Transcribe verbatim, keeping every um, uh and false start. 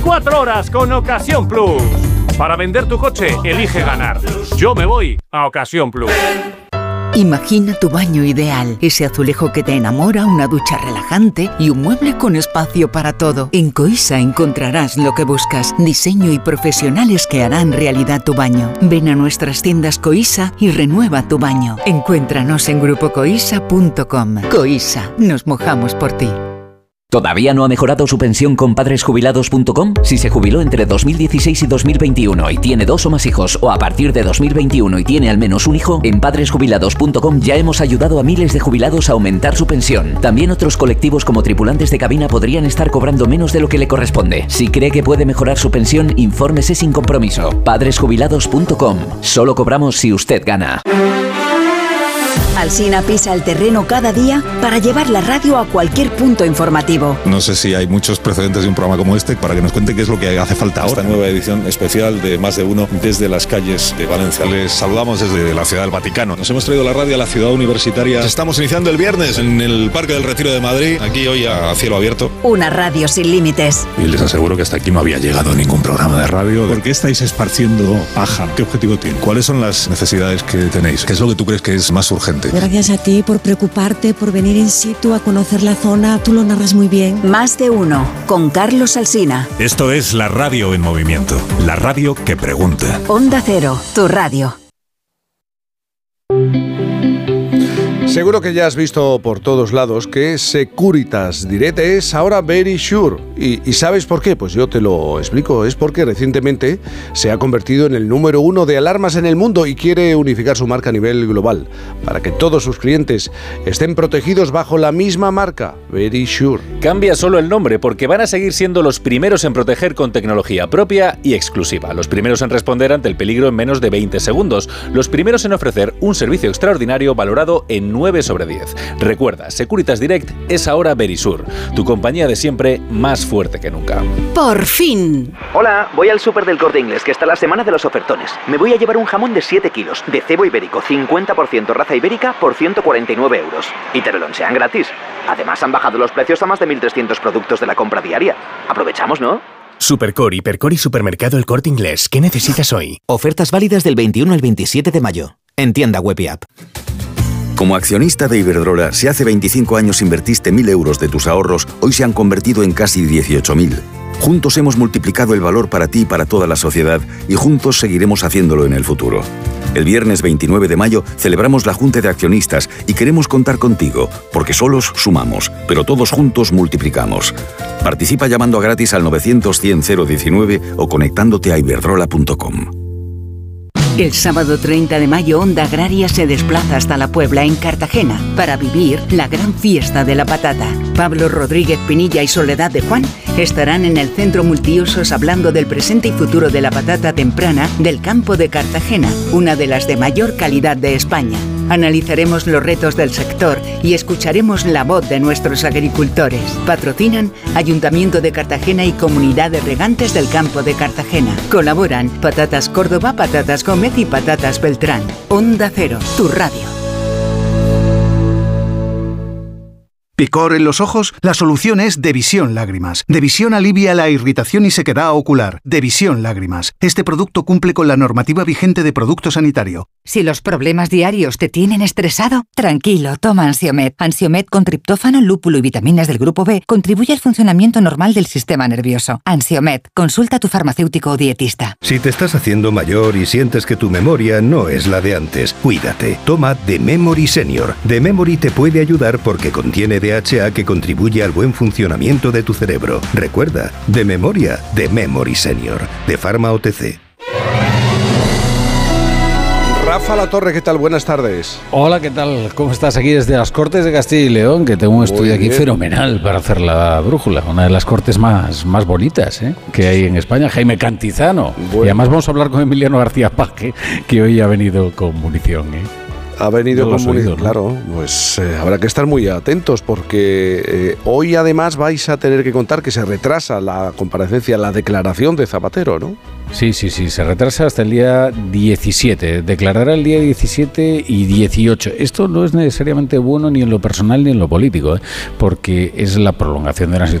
Cuatro horas con Ocasión Plus. Para vender tu coche, elige ganar. Yo me voy a Ocasión Plus. Imagina tu baño ideal, ese azulejo que te enamora, una ducha relajante y un mueble con espacio para todo. En Coisa encontrarás lo que buscas, diseño y profesionales que harán realidad tu baño. Ven a nuestras tiendas Coisa y renueva tu baño. Encuéntranos en grupo coisa punto com. Coisa, nos mojamos por ti. ¿Todavía no ha mejorado su pensión con padres jubilados punto com? Si se jubiló entre dos mil dieciséis y dos mil veintiuno y tiene dos o más hijos, o a partir de dos mil veintiuno y tiene al menos un hijo, en padres jubilados punto com ya hemos ayudado a miles de jubilados a aumentar su pensión. También otros colectivos como tripulantes de cabina podrían estar cobrando menos de lo que le corresponde. Si cree que puede mejorar su pensión, infórmese sin compromiso. padres jubilados punto com. Solo cobramos si usted gana. Alsina pisa el terreno cada día para llevar la radio a cualquier punto informativo. No sé si hay muchos precedentes de un programa como este para que nos cuente qué es lo que hace falta ahora. Esta nueva edición especial de Más de Uno desde las calles de Valencia. Les saludamos desde la Ciudad del Vaticano. Nos hemos traído la radio a la ciudad universitaria. Estamos iniciando el viernes en el Parque del Retiro de Madrid, aquí hoy a cielo abierto. Una radio sin límites. Y les aseguro que hasta aquí no había llegado ningún programa de radio. ¿Por qué estáis esparciendo paja? ¿Qué objetivo tiene? ¿Cuáles son las necesidades que tenéis? ¿Qué es lo que tú crees que es más urgente? Gracias a ti por preocuparte, por venir in situ a conocer la zona. Tú lo narras muy bien. Más de Uno, con Carlos Alsina. Esto es la radio en movimiento. La radio que pregunta. Onda Cero, tu radio. Seguro que ya has visto por todos lados que Securitas Direct es ahora Verisure. ¿Y, ¿Y sabes por qué? Pues yo te lo explico. Es porque recientemente se ha convertido en el número uno de alarmas en el mundo y quiere unificar su marca a nivel global para que todos sus clientes estén protegidos bajo la misma marca, Verisure. Cambia solo el nombre porque van a seguir siendo los primeros en proteger con tecnología propia y exclusiva. Los primeros en responder ante el peligro en menos de veinte segundos. Los primeros en ofrecer un servicio extraordinario valorado en nueve sobre diez. Recuerda, Securitas Direct es ahora Verisure, tu compañía de siempre más fuerte que nunca. ¡Por fin! Hola, voy al súper del Corte Inglés, que está la semana de los ofertones. Me voy a llevar un jamón de siete kilos, de cebo ibérico, cincuenta por ciento raza ibérica, por ciento cuarenta y nueve euros. Y te lo lonchean gratis. Además, han bajado los precios a más de mil trescientos productos de la compra diaria. Aprovechamos, ¿no? Supercore, Hipercore y Supermercado El Corte Inglés. ¿Qué necesitas hoy? Ofertas válidas del veintiuno al veintisiete de mayo. En tienda web y app. Como accionista de Iberdrola, si hace veinticinco años invertiste mil euros de tus ahorros, hoy se han convertido en casi dieciocho mil. Juntos hemos multiplicado el valor para ti y para toda la sociedad y juntos seguiremos haciéndolo en el futuro. El viernes veintinueve de mayo celebramos la Junta de Accionistas y queremos contar contigo, porque solos sumamos, pero todos juntos multiplicamos. Participa llamando a gratis al novecientos cien cero diecinueve o conectándote a iberdrola punto com. El sábado treinta de mayo, Onda Agraria se desplaza hasta la Puebla, en Cartagena, para vivir la gran fiesta de la patata. Pablo Rodríguez Pinilla y Soledad de Juan estarán en el Centro Multiusos hablando del presente y futuro de la patata temprana del campo de Cartagena, una de las de mayor calidad de España. Analizaremos los retos del sector y escucharemos la voz de nuestros agricultores. Patrocinan Ayuntamiento de Cartagena y Comunidad de Regantes del Campo de Cartagena. Colaboran Patatas Córdoba, Patatas Gómez y Patatas Beltrán. Onda Cero, tu radio. ¿Picor en los ojos? La solución es Devisión Lágrimas. Devisión alivia la irritación y sequedad ocular. Devisión Lágrimas. Este producto cumple con la normativa vigente de producto sanitario. Si los problemas diarios te tienen estresado, tranquilo, toma Ansiomed. Ansiomed con triptófano, lúpulo y vitaminas del grupo B contribuye al funcionamiento normal del sistema nervioso. Ansiomed, consulta a tu farmacéutico o dietista. Si te estás haciendo mayor y sientes que tu memoria no es la de antes, cuídate. Toma The Memory Senior. The Memory te puede ayudar porque contiene D H A que contribuye al buen funcionamiento de tu cerebro. Recuerda, de memoria, The Memory Senior, de Pharma O T C. Rafa Latorre, ¿qué tal? Buenas tardes. Hola, ¿qué tal? ¿Cómo estás? Aquí desde las Cortes de Castilla y León, que tengo un estudio aquí fenomenal para hacer la brújula, una de las cortes más, más bonitas ¿eh? que hay en España, Jaime Cantizano. Bueno. Y además vamos a hablar con Emiliano García Paje, que hoy ha venido con munición, ¿eh? Ha venido no con munición, ¿no? Claro, pues eh, habrá que estar muy atentos porque eh, hoy además vais a tener que contar que se retrasa la comparecencia, la declaración de Zapatero, ¿no? Sí, sí, sí, se retrasa hasta el día diecisiete, declarará el día diecisiete y dieciocho. Esto no es necesariamente bueno ni en lo personal ni en lo político, ¿eh? porque es la prolongación de una situación